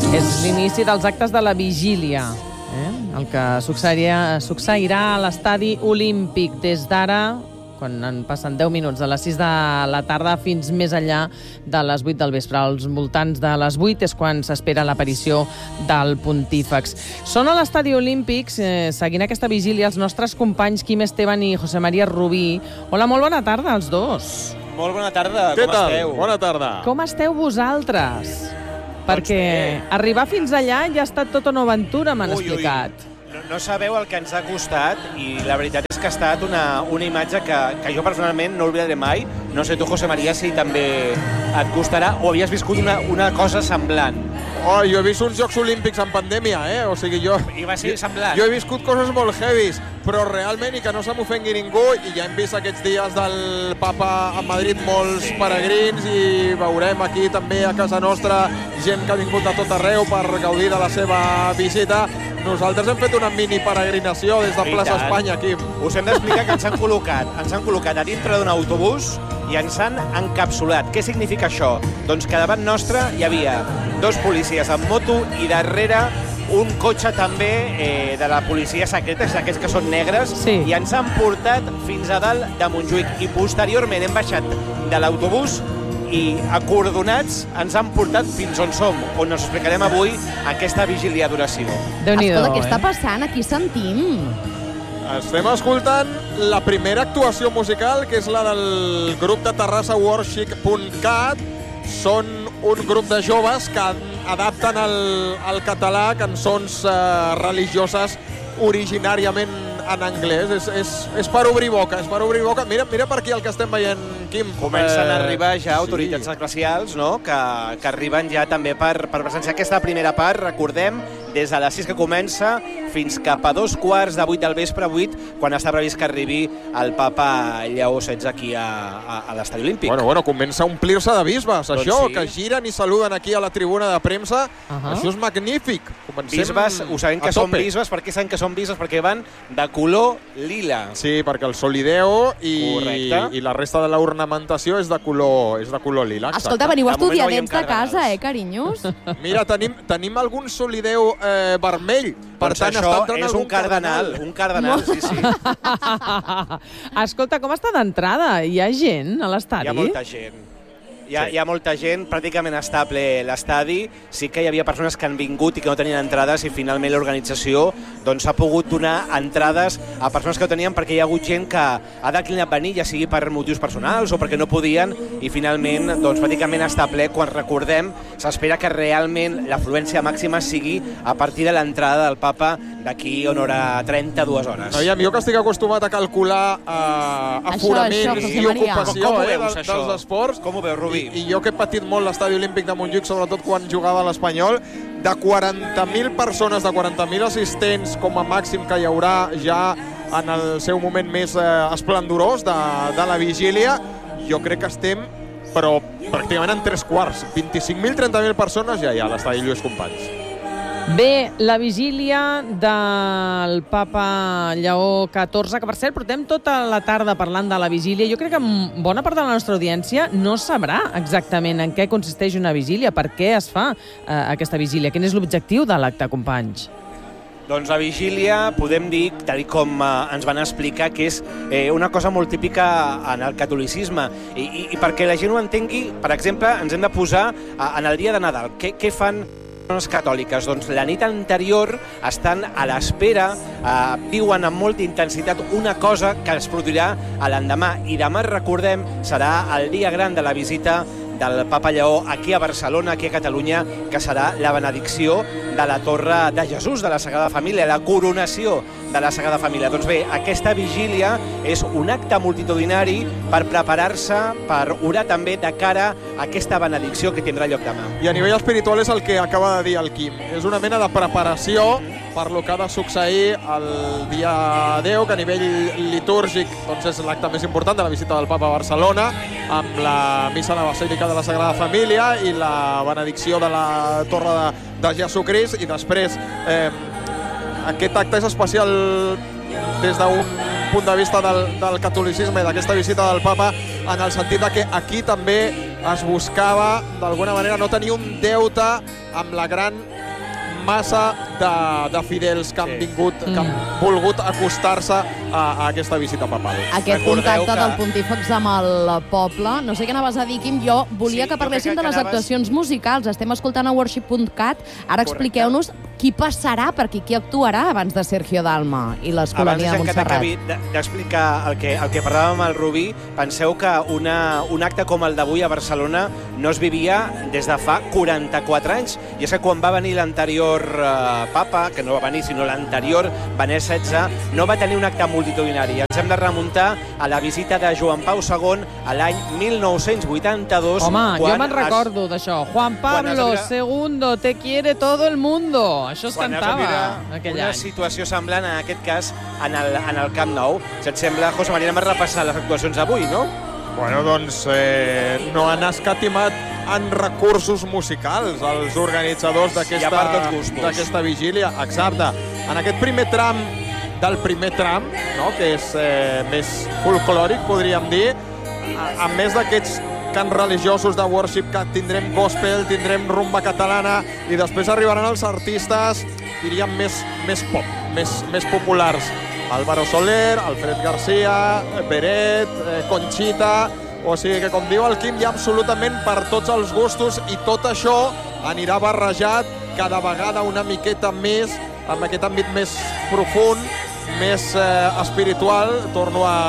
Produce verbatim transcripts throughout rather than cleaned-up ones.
És l'inici dels actes de la vigília, eh? el que succeirà, succeirà a l'estadi olímpic des d'ara, quan en passen deu minuts, de les sis de la tarda fins més enllà de les vuit del vespre. Als voltants de les vuit és quan s'espera l'aparició del pontífex. Són a l'estadi olímpic, eh, seguint aquesta vigília, els nostres companys Quim Esteban i José María Rubí. Hola, molt bona tarda als dos. Molt bona tarda, Què com tal? esteu? Bona tarda. Com esteu vosaltres? Perquè bé. arribar fins allà ja ha estat tota una aventura, m'han Ui, ui. explicat. No, no sabeu el que ens ha costat i la veritat és que ha estat una, una imatge que, que jo personalment no oblidaré mai. No sé tu, José María, si també et costarà o havies viscut una, una cosa semblant. Oh, jo he vist uns Jocs Olímpics en pandèmia, eh? O sigui, jo... I va ser semblant. Jo he viscut coses molt heavies, però realment, i que no se m'ofengui ningú, i ja hem vist aquests dies del Papa a Madrid molts peregrins, i veurem aquí també a casa nostra gent que ha vingut de tot arreu per gaudir de la seva visita. Nosaltres hem fet una mini peregrinació des de I plaça tant. Espanya, Quim. Us hem d'explicar que ens han col·locat, ens han col·locat a dintre d'un autobús i ens han encapsulat. Què significa això? Doncs que davant nostre hi havia dos policies en moto i darrere un cotxe també eh, de la policia secreta, és d'aquests que són negres, Sí. i ens han portat fins a dalt de Montjuïc. I posteriorment hem baixat de l'autobús i acordonats ens han portat fins on som, on us explicarem avui aquesta vigília d'oració. Déu-n'hi-do, Escolta, què està eh? passant? Aquí sentim. Estem escoltant la primera actuació musical, que és la del grup de Terrassa worship punt cat. Són un grup de joves que adapten al, al català cançons eh, religioses originàriament en anglès. És, és, és per obrir boca, és per obrir boca. Mira, mira per aquí el que estem veient, Quim. Comencen a arribar ja sí. autoritats eclesials, no?, que, que arriben ja també per, per presenciar aquesta primera part, recordem, des de les sis que comença fins cap a dos quarts de vuit del vespre, vuit, quan està previst que arribi el papa Lleó setze aquí a, a, a l'estadi olímpic. Bueno, bueno, comença a omplir-se de bisbes, Doncs això, sí. que giren i saluden aquí a la tribuna de premsa. Uh -huh. Això és magnífic. Comencem Bisbes, ho sabem que a són tope. bisbes, perquè saben que són bisbes, perquè van de color lila. Sí, perquè el solideo i, Correcte. i la resta de l'ornamentació és de color, és de color lila. exacte. Escolta, veniu De moment no estudiadets veiem de casa, cardenals. eh, carinyos? Mira, tenim, tenim algun solideu eh, vermell. Per Doncs tant, això està entrant és algun un cardenal, un cardenal, sí, sí. Escolta, com està d'entrada? Hi ha gent a l'estadi? Hi ha molta gent. Hi ha, Sí. hi ha molta gent, pràcticament està ple l'estadi. Sí que hi havia persones que han vingut i que no tenien entrades i finalment l'organització doncs, ha pogut donar entrades a persones que no tenien perquè hi ha hagut gent que ha declinat venir, ja sigui per motius personals o perquè no podien, i finalment doncs, pràcticament està ple. Quan recordem, s'espera que realment l'afluència màxima sigui a partir de l'entrada del papa d'aquí a una hora trenta-dues hores. Aviam, jo que estic acostumat a calcular eh, aforaments això, José i Maria. ocupació Com ho eh, veus, de, això? dels esports, Com ho veus, Rubí? I, i jo que he patit molt l'estadi olímpic de Montjuïc, sobretot quan jugava a l'Espanyol, de quaranta mil persones, de quaranta mil assistents com a màxim que hi haurà ja en el seu moment més eh, esplendorós de, de la vigília, jo crec que estem, però pràcticament en tres quarts. vint-i-cinc mil, trenta mil persones ja hi ha a l'estadi Lluís Companys. Bé, la vigília del papa Lleó catorze, que per cert portem tota la tarda parlant de la vigília. Jo crec que bona part de la nostra audiència no sabrà exactament en què consisteix una vigília, per què es fa eh, aquesta vigília, quin és l'objectiu de l'acte, companys. Doncs la vigília, podem dir, tal com eh, ens van explicar, que és eh, una cosa molt típica en el catolicisme. I, i, I perquè la gent ho entengui, per exemple, ens hem de posar eh, en el dia de Nadal. Què, què fan les catòliques? Doncs la nit anterior estan a l'espera, eh, viuen amb molta intensitat una cosa que es produirà a l'endemà. I demà, recordem, serà el dia gran de la visita del papa Lleó aquí a Barcelona, aquí a Catalunya, que serà la benedicció de la Torre de Jesús, de la Sagrada Família, la coronació de la Sagrada Família. Doncs bé, aquesta vigília és un acte multitudinari per preparar-se, per orar també de cara a aquesta benedicció que tindrà lloc demà. I a nivell espiritual és el que acaba de dir el Quim. És una mena de preparació per lo que ha de succeir el dia deu, que a nivell litúrgic doncs és l'acte més important de la visita del Papa a Barcelona, amb la missa a la Basílica de la Sagrada Família i la benedicció de la Torre de, de Jesucrist, i després eh, aquest acte és especial des d'un punt de vista del, del catolicisme i d'aquesta visita del Papa, en el sentit de que aquí també es buscava d'alguna manera no tenir un deute amb la gran massa de, de fidels que han vingut, que han volgut acostar-se a, a aquesta visita papal. Aquest contacte que... del Pontífex amb el poble. No sé què anaves a dir, Quim. Jo volia sí, que parléssim que de les anaves... actuacions musicals. Estem escoltant a worship punt cat. Ara expliqueu-nos qui passarà per aquí, qui actuarà abans de Sergio Dalma i l'Escolania de Montserrat. Abans que t'acabi d'explicar el que, el que parlàvem amb el Rubí, penseu que una, un acte com el d'avui a Barcelona no es vivia des de fa quaranta-quatre anys. I és que quan va venir l'anterior eh, papa, que no va venir, sinó l'anterior, Benet setze, no va tenir un acte multitudinari. Ens hem de remuntar a la visita de Joan Pau segon a l'any mil nou-cents vuitanta-dos. Home, jo me'n es... recordo d'això. Juan Pablo segundo, te quiere todo el mundo. Això es quan cantava aquell una any. Situació semblant, en aquest cas, en el, en el Camp Nou. Si et sembla, José María, anem a repassar les actuacions d'avui, no? Bueno, doncs eh, no han escatimat en recursos musicals els organitzadors d'aquesta vigília. Exacte. En aquest primer tram del primer tram, no?, que és eh, més folclòric, podríem dir, a, a més d'aquests cants religiosos de worship, que tindrem gospel, tindrem rumba catalana, i després arribaran els artistes, diríem, més, més pop, més, més populars. Álvaro Soler, Alfred García, Beret, eh, Conchita... O sigui que, com diu el Quim, hi ha absolutament per tots els gustos, i tot això anirà barrejat cada vegada una miqueta més, amb aquest àmbit més profund, més eh, espiritual. Torno a,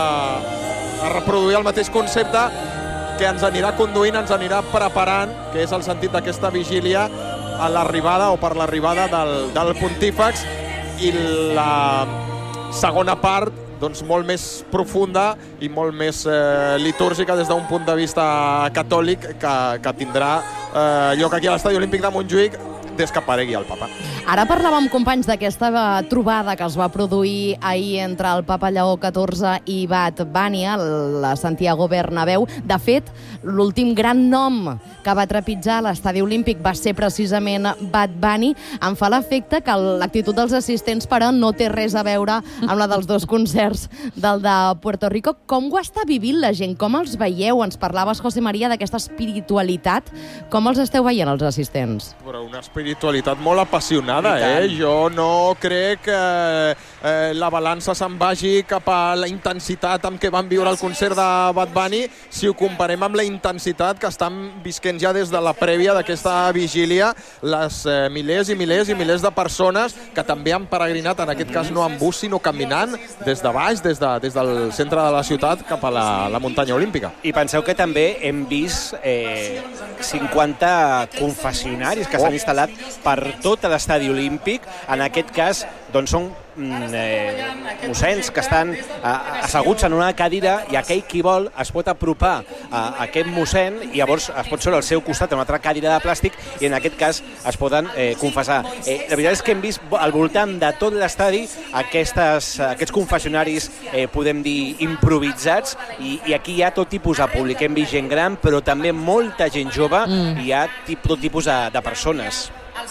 a reproduir el mateix concepte, que ens anirà conduint, ens anirà preparant, que és el sentit d'aquesta vigília, a l'arribada o per l'arribada del, del Pontífex, i la segona part, doncs, molt més profunda i molt més eh, litúrgica des d'un punt de vista catòlic, que, que tindrà eh, lloc aquí a l'Estadi Olímpic de Montjuïc des que aparegui el papa. Ara parlàvem, companys, d'aquesta trobada que es va produir ahir entre el papa Lleó catorze i Bad Bunny, la Santiago Bernabéu. De fet, l'últim gran nom que va trepitjar l'Estadi Olímpic va ser precisament Bad Bunny. Em fa l'efecte que l'actitud dels assistents, però, no té res a veure amb la dels dos concerts del de Puerto Rico. Com ho està vivint la gent? Com els veieu? Ens parlaves, José María, d'aquesta espiritualitat. Com els esteu veient, els assistents? Però una espiritualitat molt apassionada, eh? Jo no crec que eh, la balança se'n vagi cap a la intensitat amb què van viure el concert de Bad Bunny, si ho comparem amb la intensitat que estan visquent ja des de la prèvia d'aquesta vigília les eh, milers i milers i milers de persones que també han peregrinat, en aquest cas no en bus, sinó caminant des de baix, des, de, des del centre de la ciutat cap a la, la muntanya olímpica. I penseu que també hem vist eh, cinquanta confessionaris que s'han oh. instal·lat per tot l'estadi olímpic. En aquest cas, doncs, són eh, mossens que estan eh, asseguts en una cadira, i aquell qui vol es pot apropar a aquest mossèn i llavors es pot seure al seu costat en una altra cadira de plàstic, i en aquest cas es poden eh, confessar. Eh, la veritat és que hem vist al voltant de tot l'estadi aquestes, aquests confessionaris, eh, podem dir, improvisats, i, i aquí hi ha tot tipus de públic. Hem vist gent gran, però també molta gent jove, mm. i hi ha tip, tot tipus de, de persones.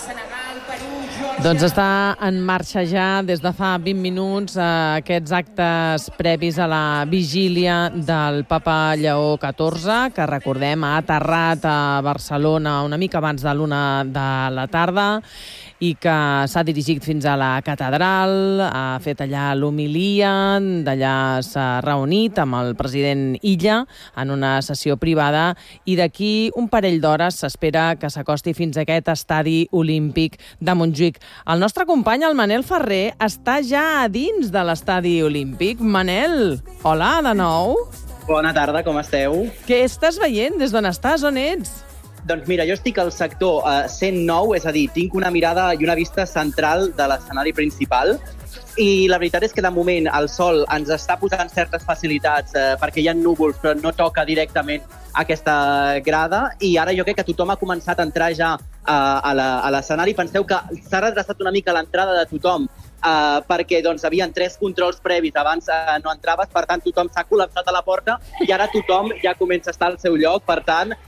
Doncs està en marxa ja des de fa vint minuts eh, aquests actes previs a la vigília del papa Lleó catorze, que recordem ha aterrat a Barcelona una mica abans de l'una de la tarda, i que s'ha dirigit fins a la catedral, ha fet allà l'homilia, d'allà s'ha reunit amb el president Illa en una sessió privada, i d'aquí un parell d'hores s'espera que s'acosti fins a aquest estadi olímpic de Montjuïc. El nostre company, el Manel Ferrer, està ja a dins de l'estadi olímpic. Manel, hola de nou. Bona tarda, com esteu? Què estàs veient? Des d'on estàs? On ets? Doncs mira, jo estic al sector eh, cent nou, és a dir, tinc una mirada i una vista central de l'escenari principal, i la veritat és que de moment el sol ens està posant certes facilitats eh, perquè hi ha núvols, però no toca directament aquesta grada, i ara jo crec que tothom ha començat a entrar ja eh, a l'escenari. Penseu que s'ha redreçat una mica l'entrada de tothom, Uh, perquè doncs, havien tres controls previs, abans uh, no entraves, per tant tothom s'ha col·lapsat a la porta i ara tothom ja comença a estar al seu lloc, per tant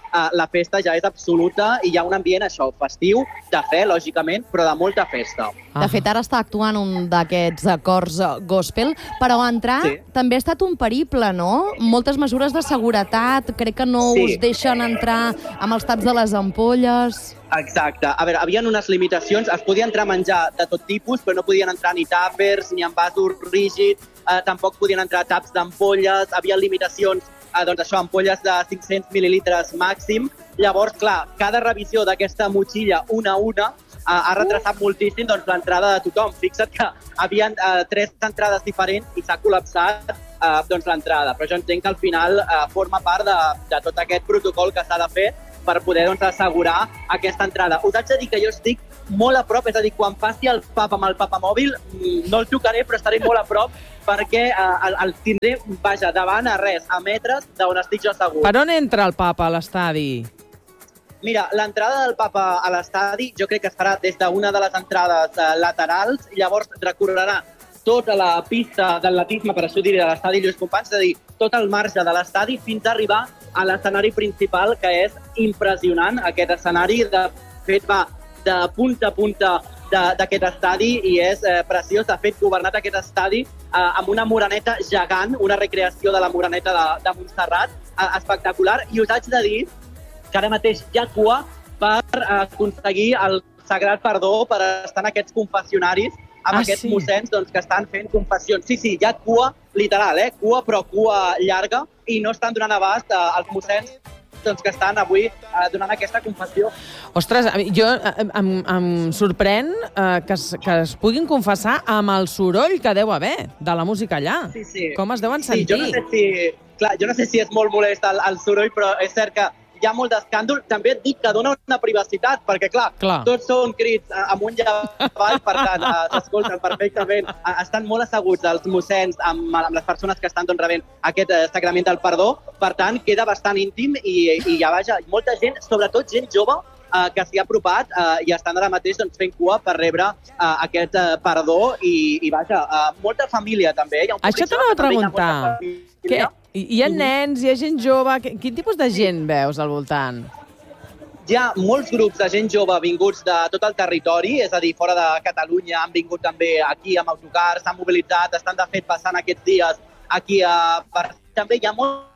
uh, la festa ja és absoluta i hi ha un ambient, això, festiu, de fe, lògicament, però de molta festa. De fet, ara està actuant un d'aquests cors gospel, però entrar Sí. també ha estat un periple, no? Moltes mesures de seguretat, crec que no Sí. us deixen entrar amb els taps de les ampolles... Exacte. A veure, havien unes limitacions, es podia entrar a menjar de tot tipus, però no podien entrar ni tàpers, ni envasos rígids, eh, tampoc podien entrar taps d'ampolles, havia limitacions, eh, doncs això, ampolles de cinc-cents mil·lilitres màxim. Llavors, clar, cada revisió d'aquesta motxilla, una a una, eh, ha retrasat moltíssim doncs, l'entrada de tothom. Fixa't que havien eh, tres entrades diferents i s'ha col·lapsat eh, doncs, l'entrada. Però jo entenc que al final eh, forma part de, de tot aquest protocol que s'ha de fer per poder doncs, assegurar aquesta entrada. Us haig de dir que jo estic molt a prop, és a dir, quan passi el papa amb el papamòbil, no el tocaré, però estaré molt a prop perquè eh, el, el tindré, vaja, davant a res, a metres d'on estic jo segur. Per on entra el papa a l'estadi? Mira, l'entrada del papa a l'estadi jo crec que es farà des d'una de les entrades eh, laterals i llavors recorrerà tota la pista d'atletisme, per això diré, de l'estadi Lluís Companys, és a dir, tot el marge de l'estadi fins a arribar a l'escenari principal, que és impressionant, aquest escenari. De fet, va de punta a punta d'aquest estadi i és eh, preciós. De fet, governat aquest estadi eh, amb una moreneta gegant, una recreació de la moreneta de, de Montserrat, eh, espectacular. I us haig de dir que ara mateix hi ha cua per eh, aconseguir el sagrat perdó, per estar en aquests confessionaris amb Ah, aquests sí? mossens doncs, que estan fent confessions. Sí, sí, hi ha cua literal, eh? Cua, però cua llarga, i no estan donant abast eh, als mossens doncs, que estan avui eh, donant aquesta confessió. Ostres, a mi- jo eh, em, em sorprèn eh, que, es, que es puguin confessar amb el soroll que deu haver de la música allà. Sí, sí. Com es deuen Sí, sentir? jo no sé si, clar, jo no sé si és molt molest el, el soroll, però és cert que hi ha molt d'escàndol. També et dic que dona una privacitat, perquè, clar, Clar. tots són crits eh, amunt i avall, per tant, eh, s'escolten perfectament. Eh, estan molt asseguts els mossens amb, amb les persones que estan doncs, rebent aquest eh, sacrament del perdó. Per tant, queda bastant íntim i, i ja, vaja, molta gent, sobretot gent jove, eh, que s'hi ha apropat eh, i estan ara mateix doncs, fent cua per rebre eh, aquest eh, perdó i, i vaja, eh, molta família també. Hi ha un Això públic t'anava a jove, també hi ha preguntar. molta Que, família. hi hi ha nens, hi ha gent jove... que- Quin tipus de gent veus al voltant? Hi ha molts grups de gent jove vinguts de tot el territori, és a dir, fora de Catalunya, han vingut també aquí amb autocars, s'han mobilitzat, estan de fet passant aquests dies aquí a... Per... També hi ha molt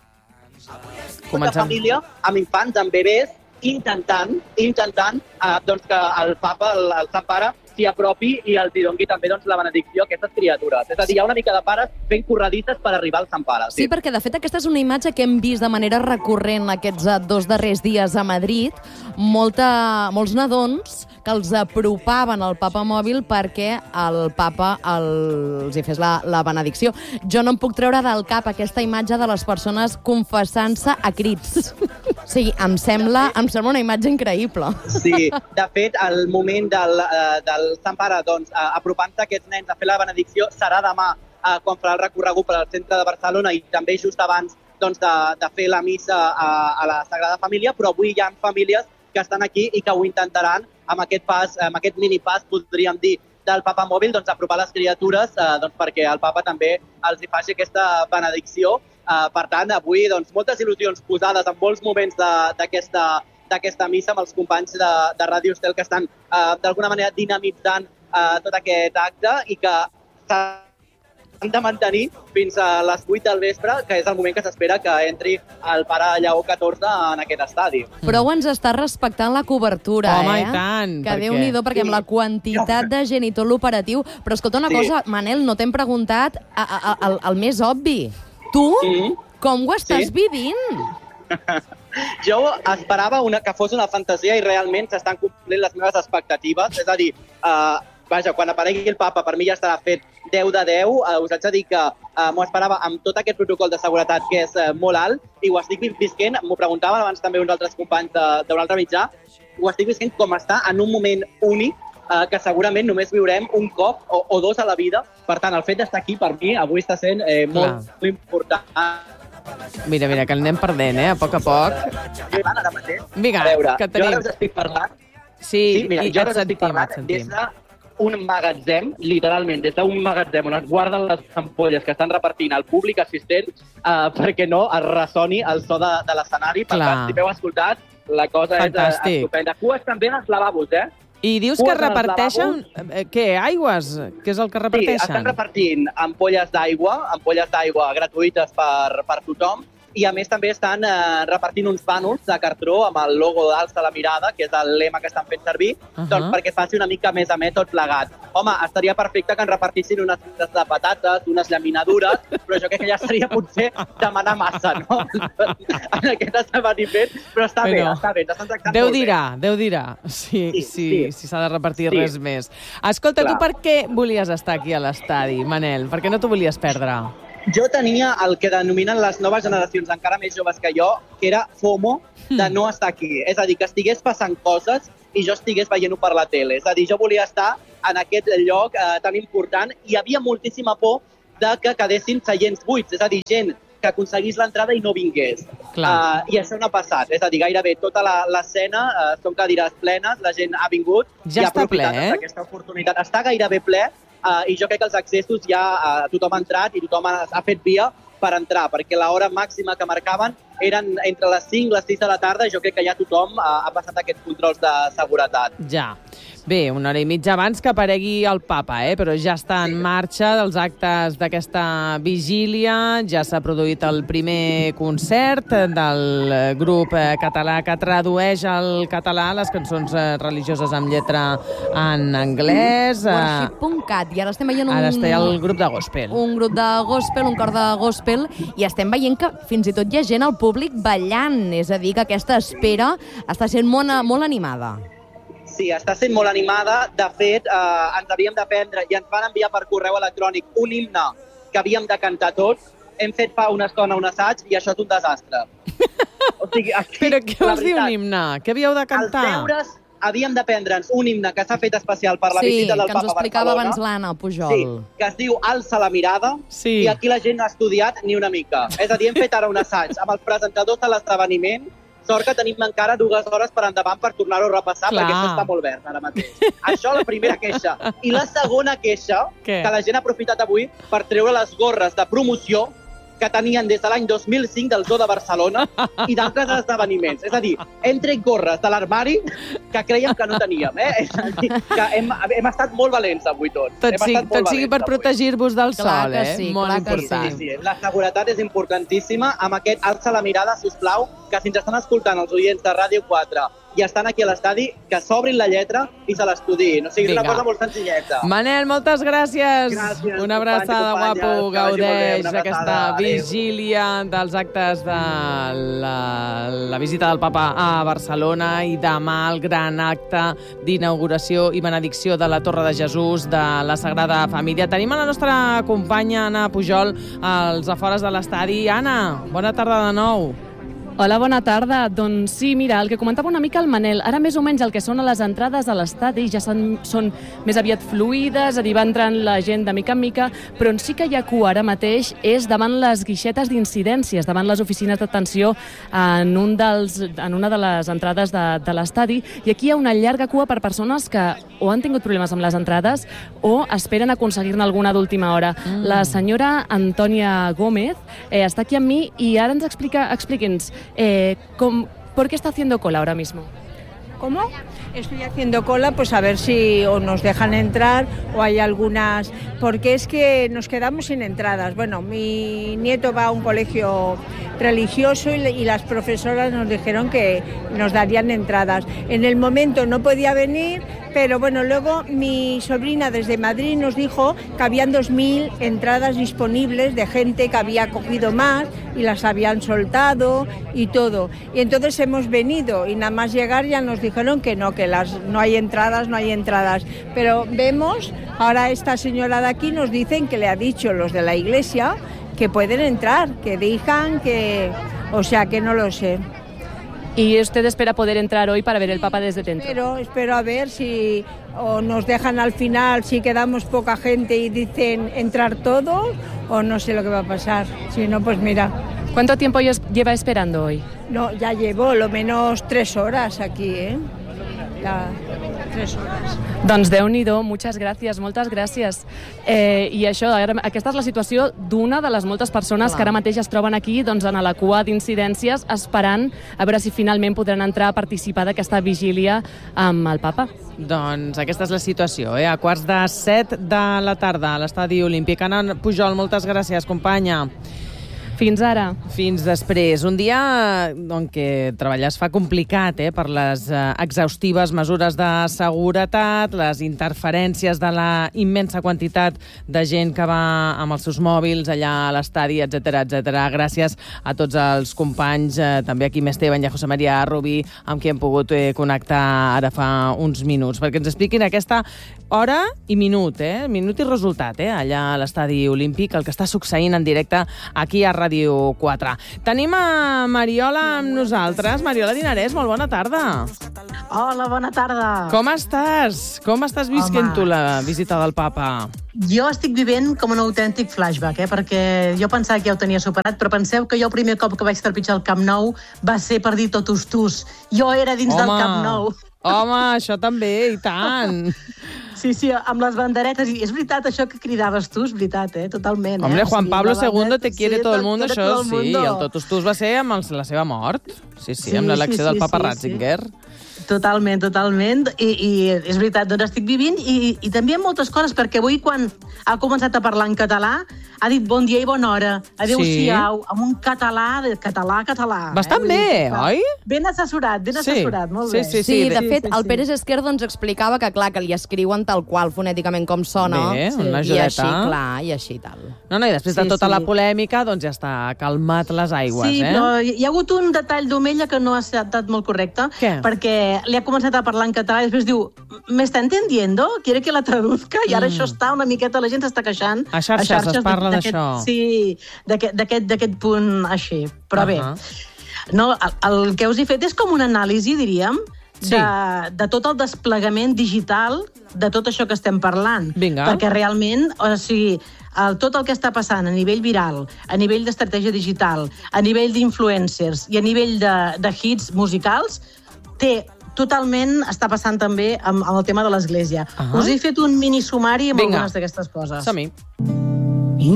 de Comencem. família amb infants, amb bebès, intentant, intentant eh, doncs que el papa, el, el Sant Pare, s'hi apropi i els hi doni també doncs, la benedicció a aquestes criatures. És a dir, hi ha una mica de pares fent corredisses per arribar al Sant Pare. Sí, perquè de fet aquesta és una imatge que hem vist de manera recurrent aquests eh, dos darrers dies a Madrid. Molta, molts nadons que els apropaven al papa mòbil perquè el papa els hi fes la, la benedicció. Jo no em puc treure del cap aquesta imatge de les persones confessant-se a crits. O sigui, em sembla, em sembla una imatge increïble. Sí, de fet, el moment del, eh, del Sant Pare doncs, eh, apropant-se aquests nens a fer la benedicció serà demà eh, quan farà el recorregut per al centre de Barcelona i també just abans doncs, de, de fer la missa a, a la Sagrada Família, però avui hi ha famílies que estan aquí i que ho intentaran amb aquest pas, amb aquest minipàs, podríem dir, del papa mòbil, doncs, apropar les criatures eh, doncs, perquè el papa també els hi faci aquesta benedicció. Eh, per tant, avui doncs, moltes il·lusions posades en molts moments d'aquesta d'aquesta missa amb els companys de, de Ràdio Estel que estan eh, d'alguna manera dinamitzant eh, tot aquest acte i que s'han de mantenir fins a les vuit del vespre, que és el moment que s'espera que entri el pare Lleó catorze en aquest estadi. Però ens està respectant la cobertura, Home, eh? i tant, Que perquè- Déu-n'hi-do, perquè Sí. amb la quantitat de gent i tot l'operatiu... Però escolta una Sí. cosa, Manel, no t'hem preguntat a, a, a, el, el més obvi. Tu, Mm. com ho estàs Sí. vivint? Jo esperava una, que fos una fantasia i realment s'estan complint les meves expectatives. És a dir, eh, vaja, quan aparegui el papa, per mi ja estarà fet deu de deu. Eh, us haig de dir que eh, m'ho esperava amb tot aquest protocol de seguretat que és eh, molt alt i ho estic visquent, m'ho preguntaven abans també uns altres companys de- d'un altre mitjà, ho estic visquent com està en un moment únic eh, que segurament només viurem un cop o, o dos a la vida. Per tant, el fet d'estar aquí per mi avui està sent eh, molt, molt important. Mira, mira, que el anem perdent, eh, a poc a poc. Ara mateix, Vinga, a veure, que jo tenim... ara us estic parlant. Sí, Sí, mira, i jo et ara us estic sentim, et parlant sentim. des de un magatzem, literalment, des d'un magatzem on es guarden les ampolles que estan repartint al públic assistent uh, perquè no es ressoni el so de, de l'escenari. Per tant, si m'heu escoltat, la cosa Fantàstic. és uh, estupenda. Cues també en els lavabos, eh? I dius Cues que reparteixen... Eh, què, aigües? Què és el que reparteixen? Sí, estan repartint ampolles d'aigua, ampolles d'aigua gratuïtes per, per tothom, i a més també estan eh, repartint uns pànols de cartró amb el logo d'Alça la mirada, que és el lema que estan fent servir, uh -huh. doncs perquè faci una mica més amè tot plegat. Home, estaria perfecte que en repartissin unes cintes de patates, unes llaminadures, però jo crec que ja seria potser demanar massa, no? en aquest esdeveniment, però està bé, bueno, està bé, t'estan tractant Déu molt dirà, bé. Déu dirà, si s'ha sí, sí, sí, de repartir sí. res més. Escolta, Clar. tu per què volies estar aquí a l'estadi, Manel? Per què no t'ho volies perdre? Jo tenia el que denominen les noves generacions encara més joves que jo, que era FOMO de no estar aquí. És a dir, que estigués passant coses i jo estigués veient-ho per la tele. És a dir, jo volia estar en aquest lloc eh, tan important i hi havia moltíssima por de que quedessin seients buits. És a dir, gent que aconseguís l'entrada i no vingués. Uh, I això no ha passat. És a dir, gairebé tota l'escena uh, són cadires plenes, la gent ha vingut ja i ha està aprofitat ple, eh? aquesta oportunitat. Està gairebé ple. Uh, I jo crec que els accessos ja uh, tothom ha entrat i tothom ha, ha fet via per entrar, perquè l'hora màxima que marcaven eren entre les cinc i les sis de la tarda i jo crec que ja tothom uh, ha passat aquests controls de seguretat. Ja. Bé, una hora i mitja abans que aparegui el papa, eh? Però ja està en marxa dels actes d'aquesta vigília, ja s'ha produït el primer concert del grup català que tradueix al català les cançons religioses amb lletra en anglès. worship punt cat, i ara estem veient un... Ara està el grup de gospel. Un grup de gospel, un cor de gospel, i estem veient que fins i tot hi ha gent al públic ballant, és a dir, que aquesta espera està sent molt, molt animada. Sí, està sent molt animada. De fet, eh, ens havíem de prendre i ens van enviar per correu electrònic un himne que havíem de cantar tots. Hem fet fa una estona un assaig i això és un desastre. O sigui, aquí, Però què vols dir un himne? Què havíeu de cantar? Els deures havíem de prendre'ns un himne que s'ha fet especial per la sí, visita del Papa a Barcelona. Sí, que ens ho explicava abans l'Anna Pujol. Sí, que es diu Alça la mirada, sí. I aquí la gent no ha estudiat ni una mica. És a dir, hem fet ara un assaig amb els presentadors de l'esdeveniment. Sort que tenim encara dues hores per endavant per tornar-ho a repassar, Clar. perquè això està molt verd ara mateix. Això, la primera queixa. I la segona queixa, Què? que la gent ha aprofitat avui per treure les gorres de promoció que tenien des de l'any dos mil cinc del Zoo de Barcelona i d'altres esdeveniments. És a dir, hem tret gorres de l'armari que creiem que no teníem. Eh? És a dir, que hem, hem estat molt valents avui tots. Tot, hem sí, estat molt tot sigui per avui. protegir-vos del Clar sol, que eh? sí, molt clar que important. Sí, sí, la seguretat és importantíssima. Amb aquest alça la mirada, sisplau, que si ens estan escoltant els oients de Ràdio quatre i estan aquí a l'estadi, que s'obrin la lletra i se l'estudiïn. O sigui, és una cosa molt senzilleta. Manel, moltes gràcies. Gràcies, Una abraçada, companys i guapo. companyes, que vagi molt bé, Gaudeix una aquesta abraçada. vigília dels actes de la, la visita del papa a Barcelona i demà el gran acte d'inauguració i benedicció de la Torre de Jesús de la Sagrada Família. Tenim a la nostra companya Anna Pujol als afores de l'estadi. Anna, bona tarda de nou. Hola, bona tarda. Doncs sí, mira, el que comentava una mica el Manel, ara més o menys el que són les entrades a l'estadi ja són, són més aviat fluïdes, és a dir, va entrant la gent de mica en mica, però on sí que hi ha cua ara mateix és davant les guixetes d'incidències, davant les oficines d'atenció en, un dels, en una de les entrades de, de l'estadi, i aquí hi ha una llarga cua per persones que o han tingut problemes amb les entrades o esperen aconseguir-ne alguna d'última hora. Mm. La senyora Antònia Gómez eh, està aquí amb mi i ara ens explica, expliqui'ns Eh, com, ¿por qué está haciendo cola ahora mismo? ¿Cómo? Estoy haciendo cola, pues a ver si o nos dejan entrar o hay algunas... Porque es que nos quedamos sin entradas. Bueno, mi nieto va a un colegio religioso y, y las profesoras nos dijeron que nos darían entradas. En el momento no podía venir, pero bueno, luego mi sobrina desde Madrid nos dijo que habían dos mil entradas disponibles de gente que había cogido más y las habían soltado y todo. Y entonces hemos venido y nada más llegar ya nos dijeron que no, que las, no hay entradas, no hay entradas. Pero vemos, ahora esta señora de aquí nos dicen que le ha dicho los de la iglesia que pueden entrar, que dejan, que... O sea, que no lo sé. ¿Y usted espera poder entrar hoy para ver el Papa desde dentro? Espero, espero a ver si o nos dejan al final, si quedamos poca gente y dicen entrar todos, o no sé lo que va a pasar. Si no, pues mira. ¿Cuánto tiempo lleva esperando hoy? No, ya llevo lo menos tres horas aquí, ¿eh? Ya. tres horas. Doncs Déu-n'hi-do, moltes gràcies, moltes gràcies. Eh, I això, ara, aquesta és la situació d'una de les moltes persones Clar. que ara mateix es troben aquí doncs, en la cua d'incidències esperant a veure si finalment podran entrar a participar d'aquesta vigília amb el papa. Doncs aquesta és la situació, eh? A quarts de set de la tarda a l'Estadi Olímpic. Anna Pujol, moltes gràcies, companya. Fins ara. Fins després. Un dia en què treballar es fa complicat eh, per les eh, exhaustives mesures de seguretat, les interferències de la immensa quantitat de gent que va amb els seus mòbils allà a l'estadi, etcètera, etcètera. Gràcies a tots els companys, eh, també aquí Esteban i a José María Rubí, amb qui hem pogut eh, connectar ara fa uns minuts, perquè ens expliquin aquesta hora i minut, eh? Minut i resultat, eh? Allà a l'Estadi Olímpic, el que està succeint en directe aquí a Ràdio quatre. Tenim a Mariola amb nosaltres. Mariola Dinarès, molt bona tarda. Hola, bona tarda. Com estàs? Com estàs visquent Home. tu la visita del papa? Jo estic vivint com un autèntic flashback, eh? Perquè jo pensava que ja ho tenia superat, però penseu que jo el primer cop que vaig trepitjar el Camp Nou va ser per dir totus tus. Jo era dins Home. del Camp Nou. Home, això també, i tant. Sí, sí, amb les banderetes. I és veritat, això que cridaves tu, és veritat, eh? Totalment. Hombre, eh? Juan o sigui, Pablo segundo te quiere sí, todo el mundo, te això todo el sí. mundo. I el totus tus va ser amb el, la seva mort. Sí, sí, Sí, amb l'elecció sí, del sí, papa sí, Ratzinger. Totalment, totalment. I, i és veritat, doncs estic vivint i, i també moltes coses, perquè avui quan ha començat a parlar en català ha dit bon dia i bona hora, adéu-siau, sí. amb un català, de català, català. Bastant eh? bé, oi? Ben assessorat, ben Sí. assessorat, molt Sí, bé. sí, Sí, de sí, fet, sí, el sí. Pérez Esquerdo ens explicava que, clar, que li escriuen tal qual, fonèticament com sona. Bé, Sí. una I ajudeta. així, clar, i així tal. No, no, i després de Sí, tota sí. la polèmica, doncs ja està calmat les aigües, Sí, eh? però hi ha hagut un detall d'Omella que no ha estat molt correcte, Què? perquè li ha començat a parlar en català i després diu, ¿me está entendiendo? ¿Quiere que la traduzca? I ara Mm. això està una miqueta, la gent s'està queixant. A xarxes es parla d'aquest- d'això. Sí, d'aquest d'aquest- d'aquest punt així. Però bé, Ahà. no, el, el que us he fet és com una anàlisi, diríem, Sí. de, de tot el desplegament digital de tot això que estem parlant. Vinga. Perquè realment, o sigui, el, tot el que està passant a nivell viral, a nivell d'estratègia digital, a nivell d'influencers i a nivell de, de hits musicals, té totalment, està passant també amb, amb el tema de l'Església. Ahà. Us he fet un mini sumari amb Vinga. algunes d'aquestes coses. Som-hi.